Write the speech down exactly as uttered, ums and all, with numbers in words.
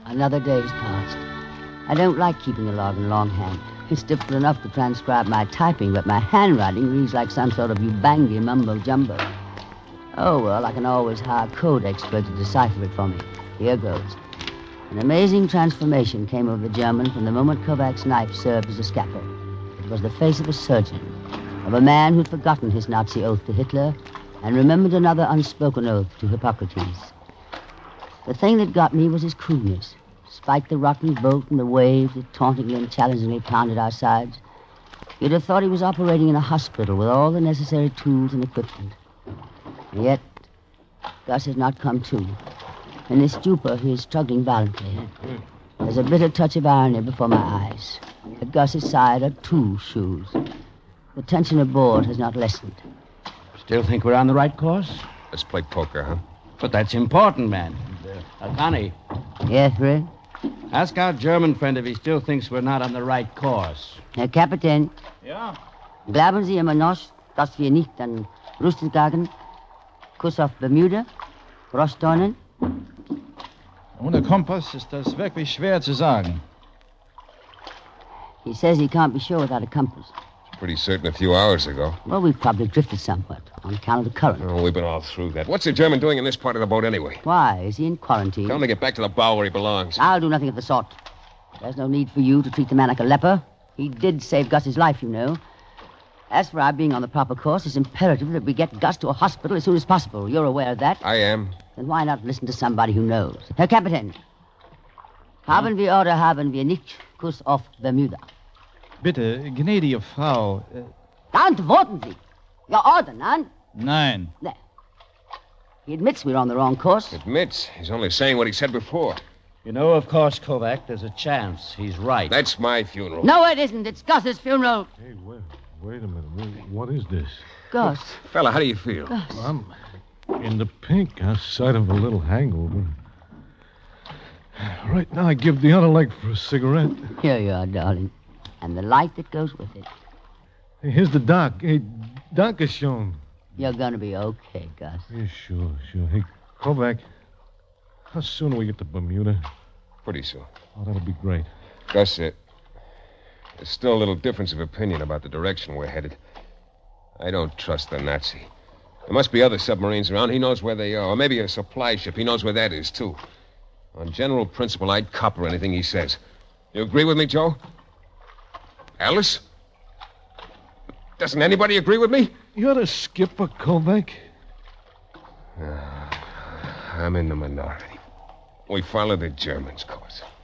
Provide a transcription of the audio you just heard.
Another day's passed. I don't like keeping a log in longhand. It's difficult enough to transcribe my typing, but my handwriting reads like some sort of Ubangi mumbo-jumbo. Oh, well, I can always hire a code expert to decipher it for me. Here goes. An amazing transformation came over the German from the moment Kovac's knife served as a scalpel. It was the face of a surgeon, of a man who'd forgotten his Nazi oath to Hitler and remembered another unspoken oath to Hippocrates. The thing that got me was his coolness. Despite the rotten boat and the waves that tauntingly and challengingly pounded our sides, you'd have thought he was operating in a hospital with all the necessary tools and equipment. And yet, Gus has not come to. In his stupor, he is struggling violently. There's a bitter touch of irony before my eyes. At Gus's side are two shoes. The tension aboard has not lessened. Still think we're on the right course? Let's play poker, huh? But that's important, man. Uh, Connie. Yes, Fred? Ask our German friend if he still thinks we're not on the right course. Herr Kapitän. Ja? Glauben Sie immer noch, dass wir nicht an Rüstungsgagen, Kuss auf Bermuda, Rostonen? Ohne Kompass ist das wirklich schwer zu sagen. He says he can't be sure without a compass. Pretty certain a few hours ago. Well, we've probably drifted somewhat on account of the current. Oh, we've been all through that. What's the German doing in this part of the boat anyway? Why? Is he in quarantine? Tell him to get back to the bow where he belongs. I'll do nothing of the sort. There's no need for you to treat the man like a leper. He did save Gus's life, you know. As for our being on the proper course, it's imperative that we get Gus to a hospital as soon as possible. You're aware of that? I am. Then why not listen to somebody who knows? Herr Kapitän, haben wir oder haben wir nicht Kuss auf Bermuda? Bitte, gnädige Frau. Äh... Antworten Sie. Your order, none? Nein. There. He admits we're on the wrong course. Admits? He's only saying what he said before. You know, of course, Kovac, there's a chance he's right. That's my funeral. No, it isn't. It's Gus's funeral. Hey, wait, wait a minute. What is this? Gus. Fella, how do you feel? Gus. I'm in the pink outside of a little hangover. Right now, I give the other leg for a cigarette. Here you are, darling. And the light that goes with it. Hey, here's the doc. Hey, Dankeschön. You're going to be okay, Gus. Yeah, sure, sure. Hey, Kovac, how soon do we get to Bermuda? Pretty soon. Oh, that'll be great. Gus, uh, there's still a little difference of opinion about the direction we're headed. I don't trust the Nazi. There must be other submarines around. He knows where they are. Or maybe a supply ship. He knows where that is, too. On general principle, I'd copper anything he says. You agree with me, Joe? Alice? Doesn't anybody agree with me? You're the skipper, Kovac. Uh, I'm in the minority. We follow the Germans' course.